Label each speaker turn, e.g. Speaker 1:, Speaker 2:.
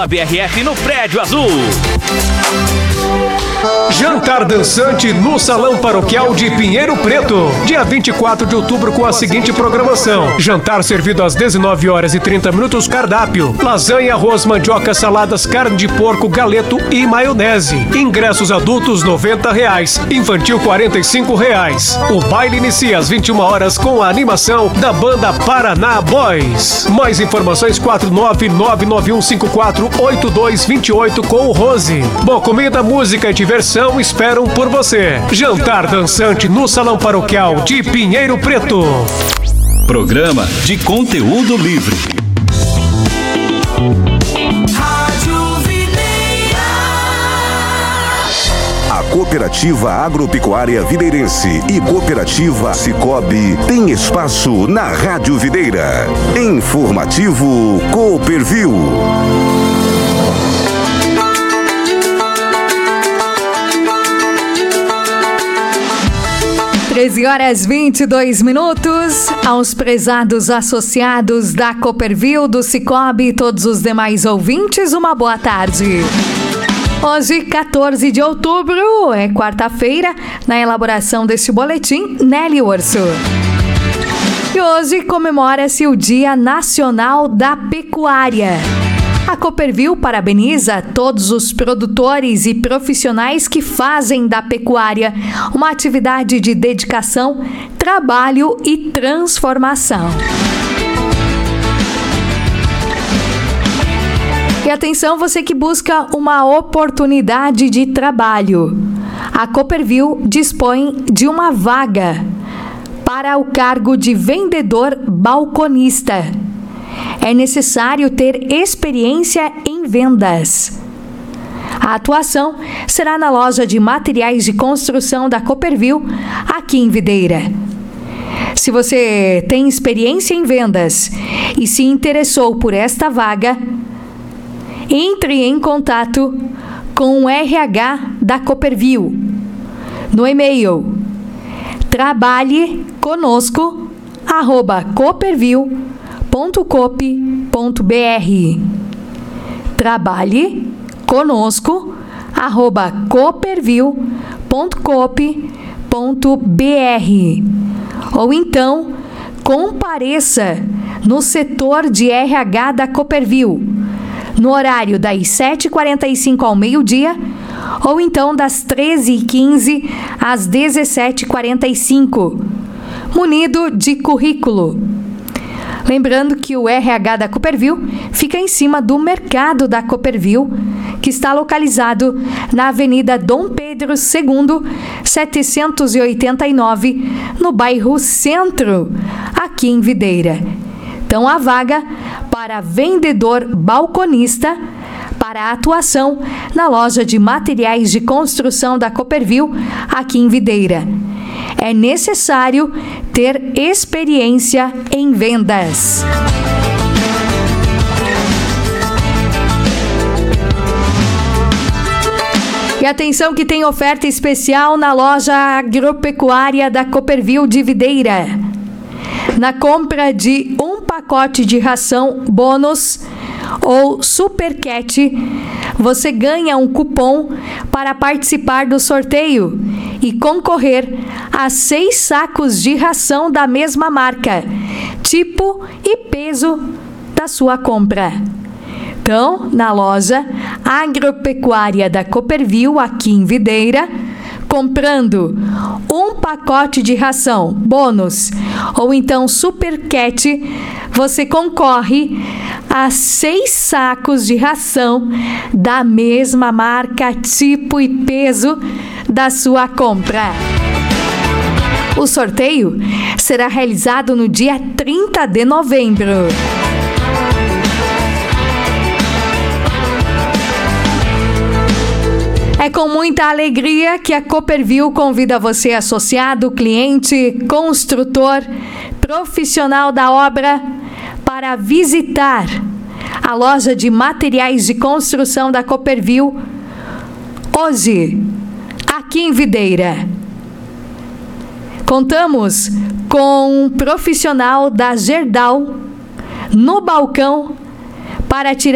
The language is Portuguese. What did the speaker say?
Speaker 1: A BRF no Prédio Azul.
Speaker 2: Jantar dançante no Salão Paroquial de Pinheiro Preto. Dia 24 de outubro com a seguinte programação. Jantar servido às 19h30, cardápio. Lasanha, arroz, mandioca, saladas, carne de porco, galeto e maionese. Ingressos adultos R$90, infantil R$45. O baile inicia às 21h com a animação da banda Paraná Boys. Mais informações 49991548228 com o Rose. Boa comida, música e diversão esperam por você. Jantar dançante no Salão Paroquial de Pinheiro Preto.
Speaker 1: Programa de conteúdo livre.
Speaker 3: A Cooperativa Agropecuária Videirense e Cooperativa Cicobi tem espaço na Rádio Videira. Informativo Cooperview.
Speaker 4: 13h22. Aos prezados associados da Cooperview, do Cicobi e todos os demais ouvintes, uma boa tarde. Hoje, 14 de outubro, é quarta-feira, na elaboração deste boletim, Nelly Urso. E hoje comemora-se o Dia Nacional da Pecuária. A Cooperview parabeniza todos os produtores e profissionais que fazem da pecuária uma atividade de dedicação, trabalho e transformação. E atenção, você que busca uma oportunidade de trabalho. A Cooperview dispõe de uma vaga para o cargo de vendedor balconista. É necessário ter experiência em vendas. A atuação será na loja de materiais de construção da Cooperview, aqui em Videira. Se você tem experiência em vendas e se interessou por esta vaga, entre em contato com o RH da Cooperview no e-mail trabalheconosco@cooperview.coop.br trabalheconosco@cooperview.coop.br ou então compareça no setor de RH da Cooperview no horário das 7h45 ao meio-dia ou então das 13h15 às 17h45, munido de currículo. Lembrando que o RH da Cooperview fica em cima do mercado da Cooperview, que está localizado na Avenida Dom Pedro II, 789, no bairro Centro, aqui em Videira. Então, a vaga para vendedor balconista para a atuação na loja de materiais de construção da Cooperview, aqui em Videira. É necessário ter experiência em vendas. E atenção que tem oferta especial na loja agropecuária da Cooperview de Videira. Na compra de um pacote de ração bônus ou Supercat, você ganha um cupom para participar do sorteio e concorrer a 6 sacos de ração da mesma marca, tipo e peso da sua compra. Então, na loja agropecuária da Cooperview, aqui em Videira, comprando um pacote de ração bônus ou então Supercat, você concorre a 6 sacos de ração da mesma marca, tipo e peso da sua compra. O sorteio será realizado no dia 30 de novembro. É com muita alegria que a Cooperview convida você, associado, cliente, construtor, profissional da obra, para visitar a loja de materiais de construção da Cooperview hoje, aqui em Videira. Contamos com um profissional da Gerdau no balcão para tirar